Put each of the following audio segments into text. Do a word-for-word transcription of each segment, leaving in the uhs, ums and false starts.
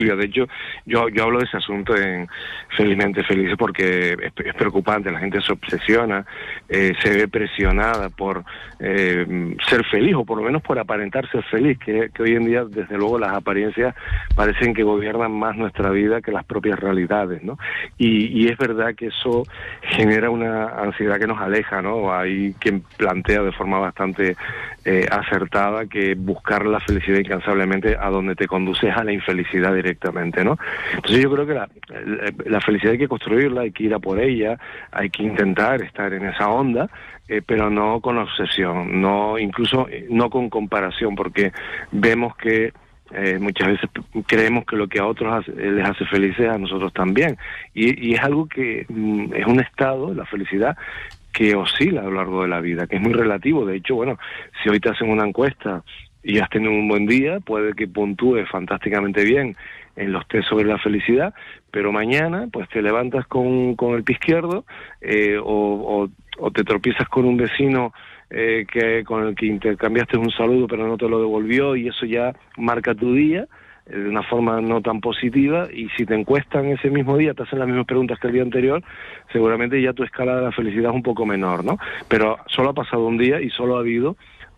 De hecho, yo yo hablo de ese asunto en Felizmente Felices porque es, es preocupante, la gente se obsesiona, eh, se ve presionada por eh, ser feliz, o por lo menos por aparentar ser feliz, que, que hoy en día, desde luego, las apariencias parecen que gobiernan más nuestra vida que las propias realidades, ¿no? Y, y es verdad que eso genera una ansiedad que nos aleja, ¿no? Hay quien plantea de forma bastante eh, acertada que buscar la felicidad incansablemente a donde te conduce es a la infelicidad directamente, ¿no? Entonces yo creo que la, la, la felicidad hay que construirla, hay que ir a por ella, hay que intentar estar en esa onda, eh, pero no con obsesión, no incluso eh, no con comparación, porque vemos que Eh, muchas veces creemos que lo que a otros hace, les hace felices a nosotros también, y, y es algo que mm, es un estado, la felicidad, que oscila a lo largo de la vida, que es muy relativo. De hecho, bueno, si hoy te hacen una encuesta y has tenido un buen día, puede que puntúes fantásticamente bien en los test sobre la felicidad, pero mañana pues te levantas con, con el pie izquierdo, eh, o, o, o te tropiezas con un vecino Eh, que con el que intercambiaste un saludo pero no te lo devolvió, y eso ya marca tu día eh, de una forma no tan positiva. Y si te encuestan ese mismo día, te hacen las mismas preguntas que el día anterior, seguramente ya tu escala de la felicidad es un poco menor, ¿no? Pero solo ha pasado un día y solo ha habido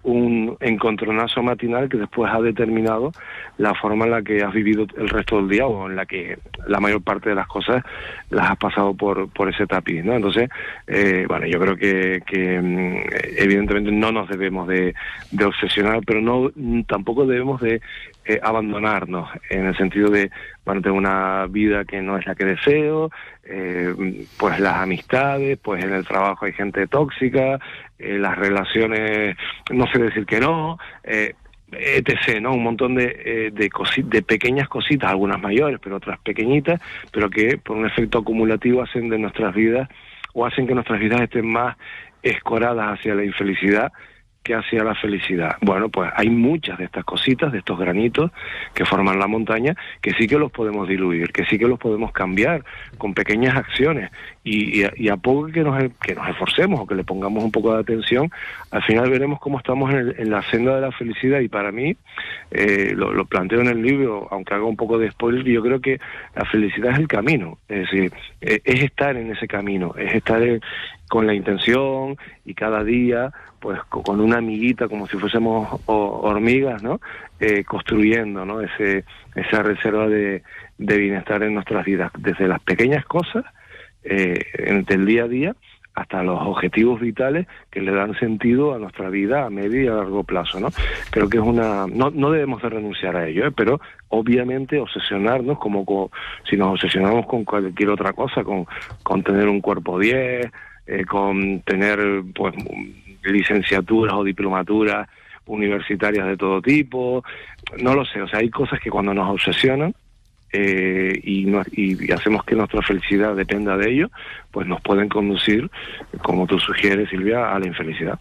un encontronazo matinal que después ha determinado la forma en la que has vivido el resto del día, o en la que la mayor parte de las cosas las has pasado por por ese tapiz, ¿no? Entonces, eh, bueno, yo creo que, que evidentemente no nos debemos de, de obsesionar, pero no tampoco debemos de eh, abandonarnos, en el sentido de, bueno, tengo una vida que no es la que deseo, eh, pues las amistades, pues en el trabajo hay gente tóxica, eh, las relaciones, no sé decir que no, eh, etcétera, ¿no? Un montón de eh, de, cosi- de pequeñas cositas, algunas mayores, pero otras pequeñitas, pero que por un efecto acumulativo hacen de nuestras vidas, o hacen que nuestras vidas estén más escoradas hacia la infelicidad que hacia la felicidad. Bueno, pues hay muchas de estas cositas, de estos granitos que forman la montaña, que sí que los podemos diluir, que sí que los podemos cambiar con pequeñas acciones, y, y, a, y a poco que nos, que nos esforcemos o que le pongamos un poco de atención, al final veremos cómo estamos en, el, en la senda de la felicidad. Y para mí, eh, lo, lo planteo en el libro, aunque haga un poco de spoiler, yo creo que la felicidad es el camino, es decir, eh, es estar en ese camino, es estar en, con la intención, y cada día pues con una amiguita, como si fuésemos hormigas, ¿no? Eh, construyendo, ¿no? Ese, esa reserva de, de bienestar en nuestras vidas, desde las pequeñas cosas, eh, entre el día a día, hasta los objetivos vitales que le dan sentido a nuestra vida a medio y a largo plazo, ¿no? Creo que es una... No, no debemos de renunciar a ello, ¿eh? Pero obviamente obsesionarnos, como con, si nos obsesionamos con cualquier otra cosa, con, con tener un cuerpo diez, eh, con tener, pues, licenciaturas o diplomaturas universitarias de todo tipo, no lo sé, o sea, hay cosas que cuando nos obsesionan eh, y, no, y hacemos que nuestra felicidad dependa de ello, pues nos pueden conducir, como tú sugieres, Silvia, a la infelicidad.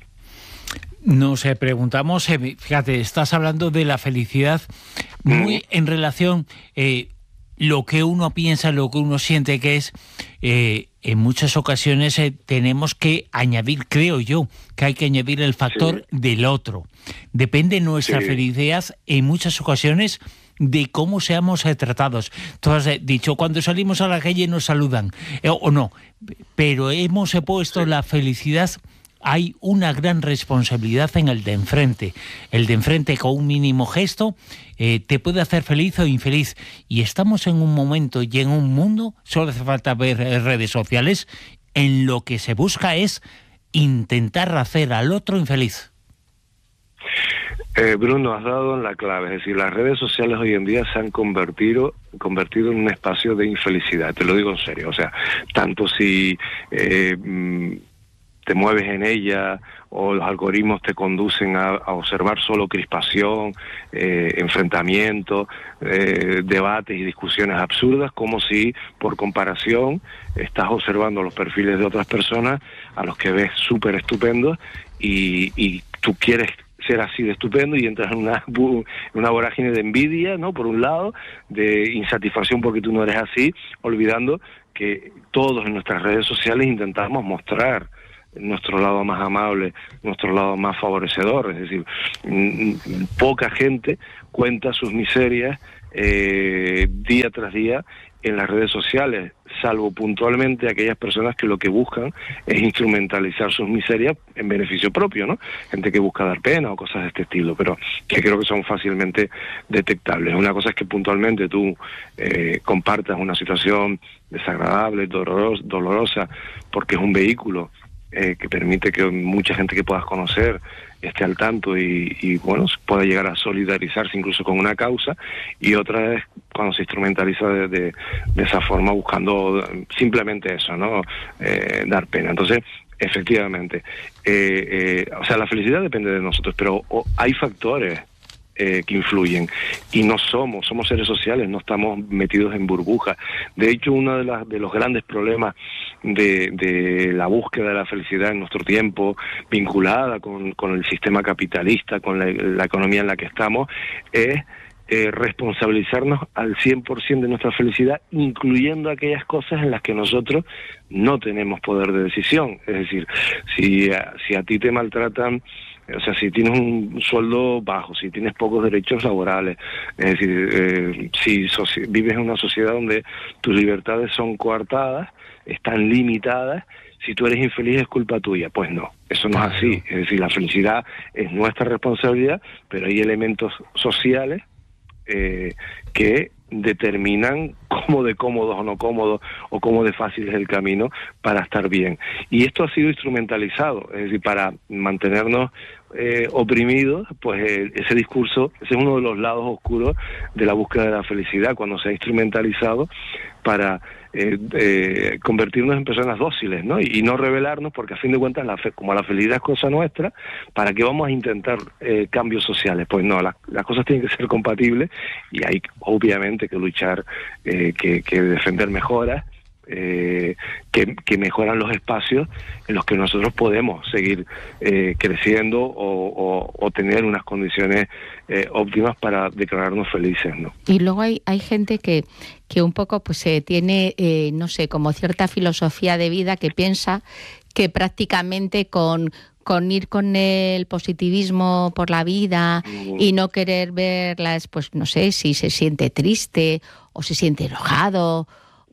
Nos eh, preguntamos, eh, fíjate, estás hablando de la felicidad muy mm. en relación eh, lo que uno piensa, lo que uno siente, que es eh, en muchas ocasiones eh, tenemos que añadir, creo yo, que hay que añadir el factor sí. del otro. Depende nuestra sí. felicidad en muchas ocasiones de cómo seamos eh, tratados. Tú has eh, dicho, cuando salimos a la calle nos saludan, eh, o no, pero hemos eh, puesto sí. la felicidad. Hay una gran responsabilidad en el de enfrente. El de enfrente, con un mínimo gesto, eh, te puede hacer feliz o infeliz. Y estamos en un momento y en un mundo, solo hace falta ver eh, redes sociales, en lo que se busca es intentar hacer al otro infeliz. Eh, Bruno, has dado en la clave. Es decir, las redes sociales hoy en día se han convertido convertido en un espacio de infelicidad. Te lo digo en serio. O sea, tanto si... Eh, te mueves en ella, o los algoritmos te conducen a, a observar solo crispación, eh, enfrentamientos, eh, debates y discusiones absurdas, como si por comparación estás observando los perfiles de otras personas a los que ves súper estupendos, y, y tú quieres ser así de estupendo, y entras en una, una vorágine de envidia, ¿no? Por un lado, de insatisfacción porque tú no eres así, olvidando que todos en nuestras redes sociales intentamos mostrar nuestro lado más amable, nuestro lado más favorecedor. Es decir, poca gente cuenta sus miserias eh, día tras día en las redes sociales, salvo puntualmente aquellas personas que lo que buscan es instrumentalizar sus miserias en beneficio propio, ¿no? Gente que busca dar pena o cosas de este estilo, pero que creo que son fácilmente detectables. Una cosa es que puntualmente tú eh, compartas una situación desagradable, dolorosa, dolorosa porque es un vehículo eh, que permite que mucha gente que puedas conocer esté al tanto y, y bueno, pueda llegar a solidarizarse incluso con una causa, y otra es cuando se instrumentaliza de, de, de esa forma buscando simplemente eso, ¿no? Eh, dar pena. Entonces, efectivamente, eh, eh, o sea, la felicidad depende de nosotros, pero oh, hay factores Eh, que influyen, y no somos, somos seres sociales, no estamos metidos en burbujas. De hecho, uno de, las, de los grandes problemas de, de la búsqueda de la felicidad en nuestro tiempo, vinculada con, con el sistema capitalista, con la, la economía en la que estamos, es eh, responsabilizarnos al cien por ciento de nuestra felicidad, incluyendo aquellas cosas en las que nosotros no tenemos poder de decisión. Es decir, si a, si a ti te maltratan, o sea, si tienes un sueldo bajo, si tienes pocos derechos laborales, es decir, eh, si soci- vives en una sociedad donde tus libertades son coartadas, están limitadas, si tú eres infeliz es culpa tuya. Pues no, eso no es así. Es decir, la felicidad es nuestra responsabilidad, pero hay elementos sociales eh, que determinan cómo de cómodos o no cómodos, o cómo de fácil es el camino para estar bien. Y esto ha sido instrumentalizado, es decir, para mantenernos eh, oprimidos, pues eh, ese discurso, ese es uno de los lados oscuros de la búsqueda de la felicidad, cuando se ha instrumentalizado para eh, eh, convertirnos en personas dóciles, ¿no? Y, y no rebelarnos, porque a fin de cuentas, la fe, como la felicidad es cosa nuestra, ¿para qué vamos a intentar eh, cambios sociales? Pues no, la, las cosas tienen que ser compatibles, y hay obviamente que luchar, eh, que, que defender mejoras, eh, que, que mejoran los espacios en los que nosotros podemos seguir eh, creciendo o, o, o tener unas condiciones eh, óptimas para declararnos felices, ¿no? Y luego hay, hay gente que, que un poco pues eh, tiene, eh, no sé, como cierta filosofía de vida, que piensa que prácticamente con... con ir con el positivismo por la vida y no querer verlas, pues no sé, si se siente triste o se siente enojado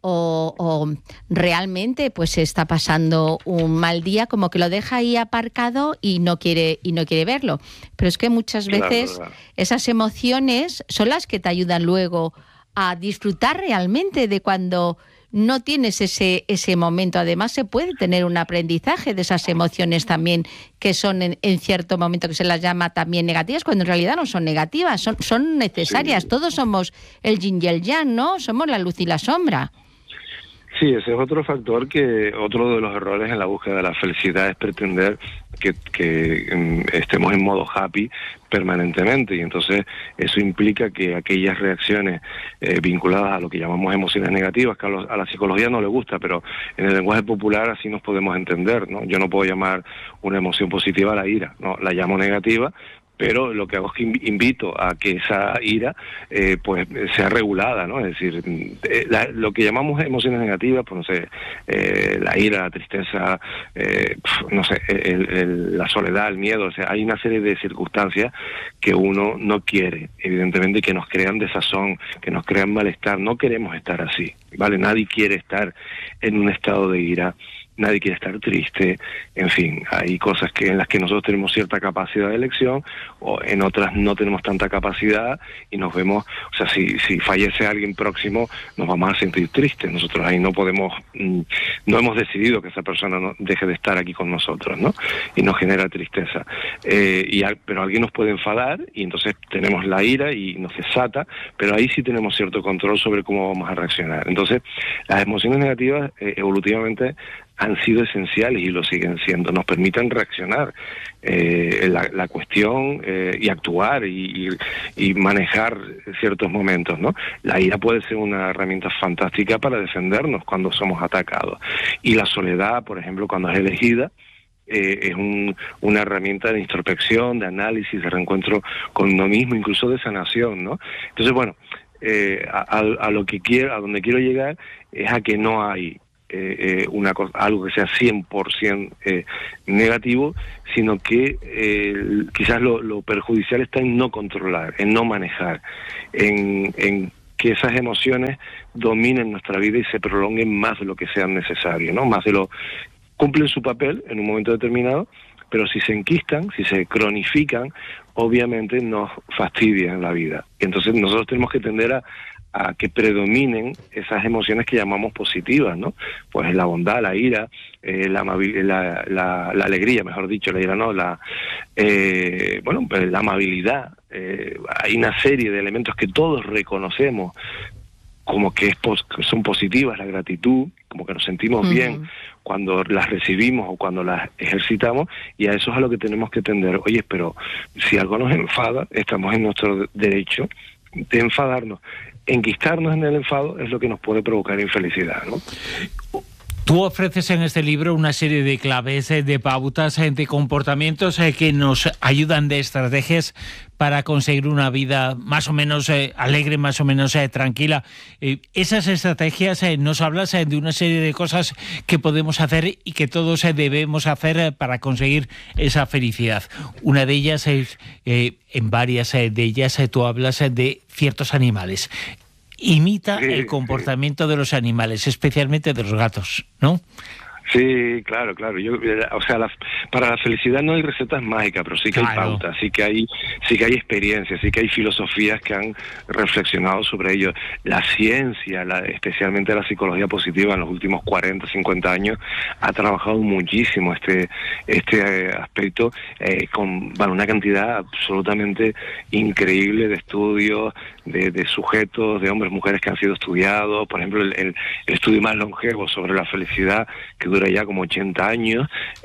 o, o realmente pues está pasando un mal día, como que lo deja ahí aparcado y no quiere y no quiere verlo. Pero es que muchas veces claro, claro. esas emociones son las que te ayudan luego a disfrutar realmente de cuando no tienes ese ese momento. Además, se puede tener un aprendizaje de esas emociones también, que son en, en cierto momento que se las llama también negativas, cuando en realidad no son negativas, son, son necesarias. Sí. Todos somos el yin y el yang, ¿no? Somos la luz y la sombra. Sí, ese es otro factor, que otro de los errores en la búsqueda de la felicidad es pretender que, que um, estemos en modo happy permanentemente, y entonces eso implica que aquellas reacciones eh, vinculadas a lo que llamamos emociones negativas, que a, los, a la psicología no le gusta, pero en el lenguaje popular así nos podemos entender, ¿no? Yo no puedo llamar una emoción positiva a la ira, no, la llamo negativa, pero lo que hago es que invito a que esa ira eh, pues sea regulada, ¿no? Es decir, eh, la, lo que llamamos emociones negativas, pues no sé, eh, la ira, la tristeza, eh, no sé, el, el, la soledad, el miedo, o sea, hay una serie de circunstancias que uno no quiere, evidentemente, que nos crean desazón, que nos crean malestar. No queremos estar así, ¿vale? Nadie quiere estar en un estado de ira, nadie quiere estar triste, en fin, hay cosas que en las que nosotros tenemos cierta capacidad de elección, o en otras no tenemos tanta capacidad, y nos vemos, o sea, si, si fallece alguien próximo, nos vamos a sentir tristes. Nosotros ahí no podemos, no hemos decidido que esa persona no deje de estar aquí con nosotros, ¿no? Y nos genera tristeza. Eh, y, pero alguien nos puede enfadar, y entonces tenemos la ira y nos desata, pero ahí sí tenemos cierto control sobre cómo vamos a reaccionar. Entonces, las emociones negativas, eh, evolutivamente, han sido esenciales y lo siguen siendo. Nos permiten reaccionar eh, la, la cuestión eh, y actuar y, y, y manejar ciertos momentos, ¿no? La ira puede ser una herramienta fantástica para defendernos cuando somos atacados. Y la soledad, por ejemplo, cuando es elegida, eh, es un, una herramienta de introspección, de análisis, de reencuentro con uno mismo, incluso de sanación, ¿no? Entonces, bueno, eh, a, a lo que quiero, a donde quiero llegar es a que no hay eh, eh, una cosa, algo que sea cien por ciento eh, negativo, sino que eh, quizás lo, lo perjudicial está en no controlar, en no manejar, en, en que esas emociones dominen nuestra vida y se prolonguen más de lo que sea necesario, ¿no? Más de lo... Cumplen su papel en un momento determinado, pero si se enquistan, si se cronifican, obviamente nos fastidian la vida. Y entonces nosotros tenemos que tender a, a que predominen esas emociones que llamamos positivas, ¿no? Pues la bondad, la ira, eh, la, la, la, la alegría, mejor dicho, la ira no, la eh, bueno, pues la amabilidad. Eh, hay una serie de elementos que todos reconocemos como que, es pos que son positivas, la gratitud, como que nos sentimos uh-huh. bien cuando las recibimos o cuando las ejercitamos, y a eso es a lo que tenemos que tender. Oye, pero si algo nos enfada, estamos en nuestro derecho de enfadarnos. Enquistarnos en el enfado es lo que nos puede provocar infelicidad, ¿no? Tú ofreces en este libro una serie de claves, de pautas, de comportamientos que nos ayudan, de estrategias para conseguir una vida más o menos eh, alegre, más o menos eh, tranquila. Eh, esas estrategias eh, nos hablas eh, de una serie de cosas que podemos hacer y que todos eh, debemos hacer eh, para conseguir esa felicidad. Una de ellas es, eh, en varias eh, de ellas, eh, tú hablas eh, de ciertos animales. Imita sí, el comportamiento sí. de los animales, especialmente de los gatos, ¿no? Sí, claro, claro. Yo, o sea, la, para la felicidad no hay recetas mágicas, pero sí que claro. hay pautas, sí que hay, sí que hay experiencias, sí que hay filosofías que han reflexionado sobre ello. La ciencia, la, especialmente la psicología positiva, en los últimos cuarenta, cincuenta años, ha trabajado muchísimo este, este eh, aspecto eh, con bueno, una cantidad absolutamente increíble de estudios, de, de sujetos, de hombres, mujeres que han sido estudiados. Por ejemplo, el, el, el estudio más longevo sobre la felicidad, que dura ya como ochenta años,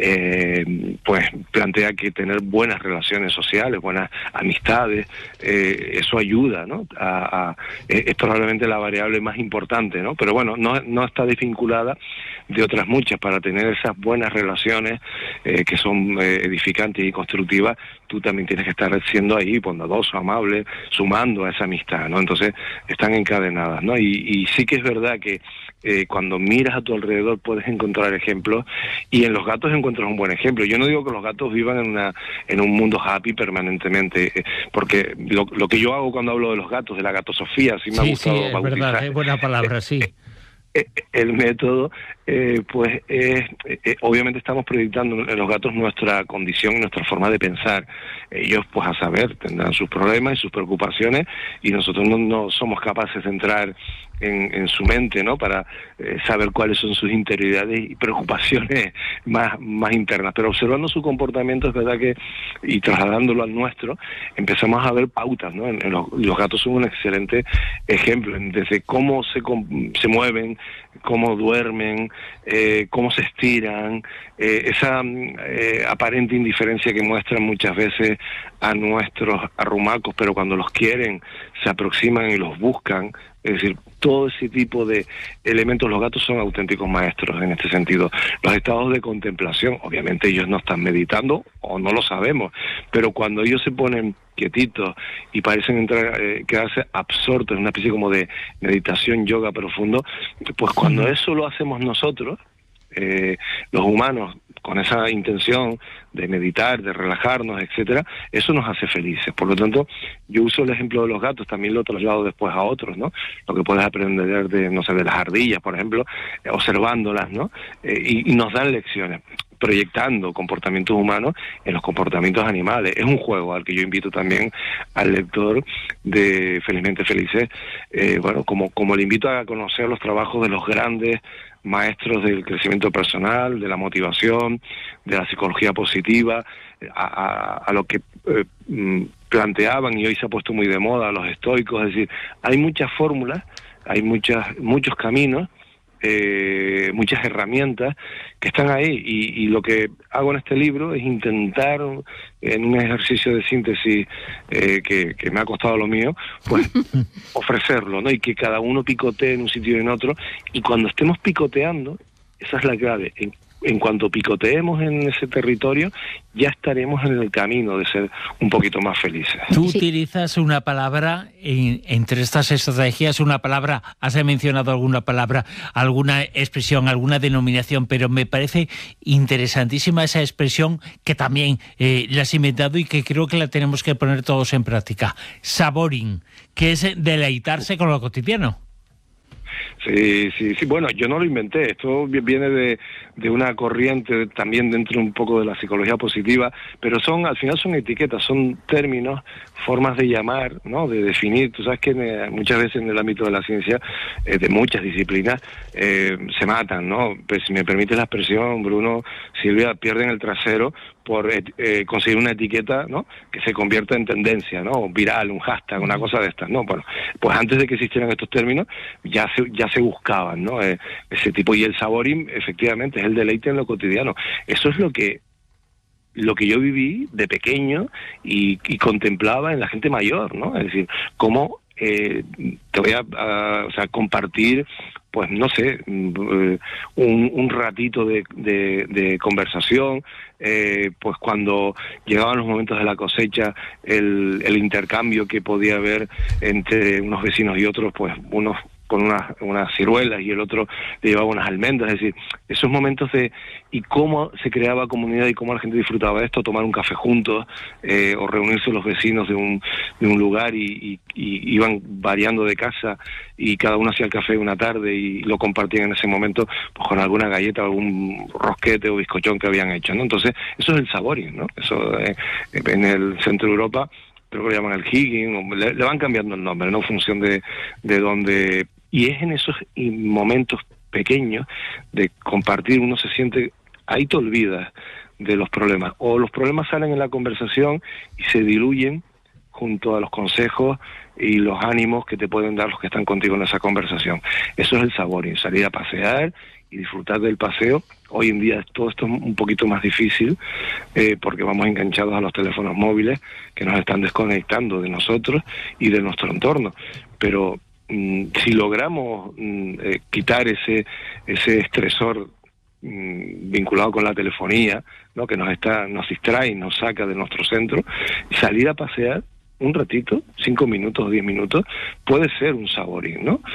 eh, pues plantea que tener buenas relaciones sociales, buenas amistades, eh, eso ayuda, ¿no? A, a, es probablemente la variable más importante, ¿no? Pero bueno, no, no está desvinculada de otras muchas. Para tener esas buenas relaciones eh, que son eh, edificantes y constructivas, tú también tienes que estar siendo ahí bondadoso, amable, sumando a esa amistad, ¿no? Entonces están encadenadas, ¿no? Y, y sí que es verdad que Eh, cuando miras a tu alrededor puedes encontrar ejemplos, y en los gatos encuentras un buen ejemplo. Yo no digo que los gatos vivan en una en un mundo happy permanentemente, eh, porque lo, lo que yo hago cuando hablo de los gatos, de la gatosofía, sí me sí, ha gustado sí, es bautizar. verdad, es buena palabra, sí. Eh, el método, eh, pues eh, eh, obviamente estamos proyectando en los gatos nuestra condición, nuestra forma de pensar. Ellos, pues a saber, tendrán sus problemas y sus preocupaciones, y nosotros no, no somos capaces de entrar en, en su mente, ¿no? Para eh, saber cuáles son sus interioridades y preocupaciones más, más internas. Pero observando su comportamiento, es verdad que, y trasladándolo al nuestro, empezamos a ver pautas, ¿no? En, en los, los gatos son un excelente ejemplo, desde cómo se, se mueven, cómo duermen, eh, cómo se estiran, eh, esa eh, aparente indiferencia que muestran muchas veces a nuestros arrumacos, pero cuando los quieren se aproximan y los buscan. Es decir, todo ese tipo de elementos, los gatos son auténticos maestros en este sentido. Los estados de contemplación, obviamente ellos no están meditando, o no lo sabemos, pero cuando ellos se ponen quietitos y parecen entrar, eh, quedarse absortos en una especie como de meditación, yoga profundo, pues cuando eso lo hacemos nosotros, eh, los humanos, con esa intención de meditar, de relajarnos, etcétera, eso nos hace felices. Por lo tanto, yo uso el ejemplo de los gatos, también lo traslado después a otros, ¿no? Lo que puedes aprender de, no sé, de las ardillas, por ejemplo, eh, observándolas, ¿no? Eh, y, y nos dan lecciones, proyectando comportamientos humanos en los comportamientos animales. Es un juego al que yo invito también al lector de Felizmente Felices, eh, bueno, como, como le invito a conocer los trabajos de los grandes maestros del crecimiento personal, de la motivación, de la psicología positiva, a, a, a lo que eh, planteaban, y hoy se ha puesto muy de moda, los estoicos. Es decir, hay muchas fórmulas, hay muchas muchos caminos, eh, muchas herramientas que están ahí, y, y lo que hago en este libro es intentar, en un ejercicio de síntesis eh, que, que me ha costado lo mío, pues ofrecerlo, ¿no? Y que cada uno picotee en un sitio y en otro, y cuando estemos picoteando, esa es la clave, en en cuanto picoteemos en ese territorio, ya estaremos en el camino de ser un poquito más felices. Tú utilizas una palabra, en, entre estas estrategias, una palabra, has mencionado alguna palabra, alguna expresión, alguna denominación, pero me parece interesantísima esa expresión que también eh, la has inventado y que creo que la tenemos que poner todos en práctica. Savoring, que es deleitarse con lo cotidiano. Sí, sí, sí. Bueno, yo no lo inventé. Esto viene de, de una corriente también dentro un poco de la psicología positiva, pero son, al final son etiquetas, son términos, formas de llamar, ¿no? De definir. Tú sabes que en, muchas veces en el ámbito de la ciencia, eh, de muchas disciplinas, eh, se matan, ¿no? Pues si me permite la expresión, Bruno, Silvia, pierden el trasero por eh, conseguir una etiqueta, ¿no? Que se convierta en tendencia, ¿no? Viral, un hashtag, una cosa de estas, ¿no? Bueno, pues antes de que existieran estos términos, ya se, ya se buscaban, ¿no? Eh, ese tipo, y el savoring, efectivamente, es el deleite en lo cotidiano. Eso es lo que lo que yo viví de pequeño y, y contemplaba en la gente mayor, ¿no? Es decir, cómo eh, te voy a, a o sea, compartir, pues no sé, un, un ratito de, de, de conversación, eh, pues cuando llegaban los momentos de la cosecha, el, el intercambio que podía haber entre unos vecinos y otros, pues unos con unas, unas ciruelas y el otro le llevaba unas almendras, es decir, esos momentos de y cómo se creaba comunidad y cómo la gente disfrutaba de esto, tomar un café juntos, eh, o reunirse los vecinos de un, de un lugar y, y, y iban variando de casa y cada uno hacía el café una tarde y lo compartían en ese momento pues con alguna galleta, algún rosquete o bizcochón que habían hecho, ¿no? Entonces, eso es el savoring, ¿no? Eso eh, en el centro de Europa creo que lo llaman el higging, le, le van cambiando el nombre, ¿no? En función de, de dónde. Y es en esos momentos pequeños de compartir, uno se siente, ahí te olvidas de los problemas, o los problemas salen en la conversación y se diluyen junto a los consejos y los ánimos que te pueden dar los que están contigo en esa conversación. Eso es el savoring, salir a pasear y disfrutar del paseo. Hoy en día todo esto es un poquito más difícil eh, porque vamos enganchados a los teléfonos móviles que nos están desconectando de nosotros y de nuestro entorno. Pero mmm, si logramos mmm, eh, quitar ese ese estresor mmm, vinculado con la telefonía, ¿no? Que nos está nos distrae y nos saca de nuestro centro, salir a pasear un ratito, cinco minutos o diez minutos, puede ser un savoring, ¿no?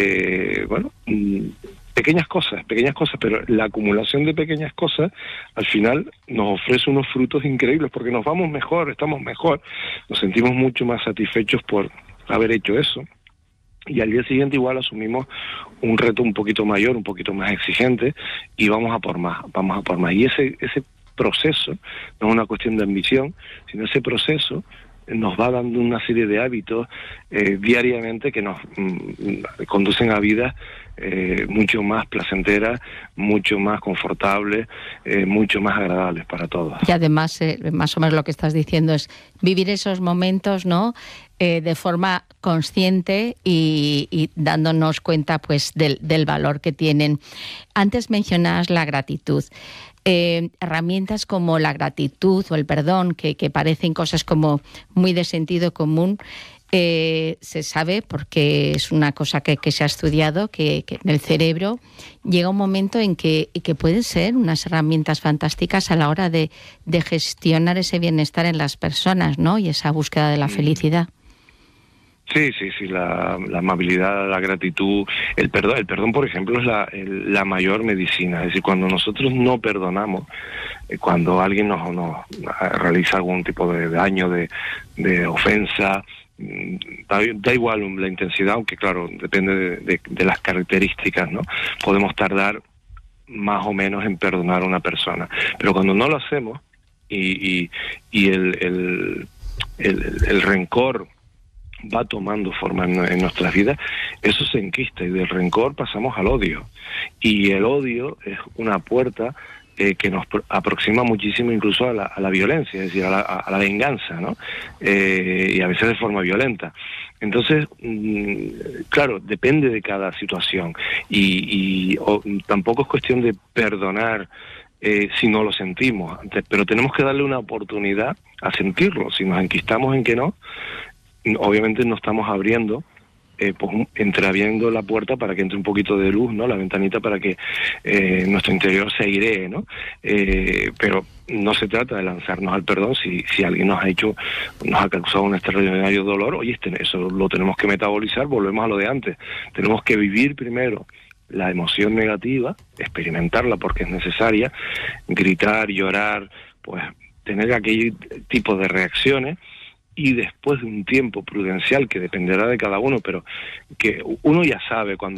Eh, bueno, mmm, pequeñas cosas, pequeñas cosas, pero la acumulación de pequeñas cosas al final nos ofrece unos frutos increíbles porque nos vamos mejor, estamos mejor, nos sentimos mucho más satisfechos por haber hecho eso. Y al día siguiente igual asumimos un reto un poquito mayor, un poquito más exigente y vamos a por más, vamos a por más. Y ese ese proceso no es una cuestión de ambición, sino ese proceso nos va dando una serie de hábitos eh, diariamente que nos mm, conducen a vidas eh, mucho más placenteras, mucho más confortables, eh, mucho más agradables para todos. Y además, eh, más o menos lo que estás diciendo es vivir esos momentos, ¿no? Eh, de forma consciente y, y dándonos cuenta, pues, del, del valor que tienen. Antes mencionabas la gratitud. Eh, herramientas como la gratitud o el perdón, que, que parecen cosas como muy de sentido común, eh, se sabe, porque es una cosa que, que se ha estudiado, que, que en el cerebro llega un momento en que, que pueden ser unas herramientas fantásticas a la hora de, de gestionar ese bienestar en las personas, ¿no? Y esa búsqueda de la felicidad. Sí, sí, sí, la, la amabilidad, la gratitud, el perdón, el perdón, por ejemplo, es la, el, la mayor medicina. Es decir, cuando nosotros no perdonamos, eh, cuando alguien nos, nos realiza algún tipo de daño, de, de ofensa, da, da igual la intensidad, aunque claro, depende de, de, de las características, ¿no? Podemos tardar más o menos en perdonar a una persona. Pero cuando no lo hacemos y, y, y el, el, el, el rencor va tomando forma en, en nuestras vidas, eso se enquista y del rencor pasamos al odio. Y el odio es una puerta eh, que nos aproxima muchísimo incluso a la, a la violencia, es decir, a la, a la venganza, ¿no? Eh, y a veces de forma violenta. Entonces, mmm, claro, depende de cada situación. Y, y o, tampoco es cuestión de perdonar Eh, si no lo sentimos, pero tenemos que darle una oportunidad a sentirlo. Si nos enquistamos en que no, obviamente no estamos abriendo eh, pues entreabriendo la puerta para que entre un poquito de luz, ¿no? La ventanita para que eh, nuestro interior se airee, ¿no? Eh, pero no se trata de lanzarnos al perdón. Si, si alguien nos ha hecho, nos ha causado un extraordinario dolor, oye, este, eso lo tenemos que metabolizar, volvemos a lo de antes. Tenemos que vivir primero la emoción negativa, experimentarla porque es necesaria, gritar, llorar, pues tener aquel tipo de reacciones, y después de un tiempo prudencial que dependerá de cada uno, pero que uno ya sabe cuando